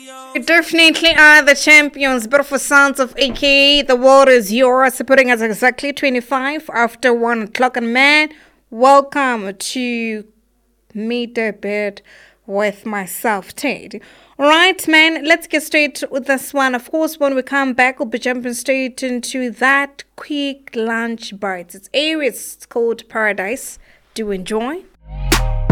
We definitely are the champions. Beautiful sounds of AKA The World Is Yours, putting us exactly 25 after 1 o'clock. And man, welcome to Meet a Bit with myself, Ted. Alright, man, let's get straight with this one. Of course, when we come back, we'll be jumping straight into that quick lunch bites. It's Aries, it's called Paradise. Do enjoy.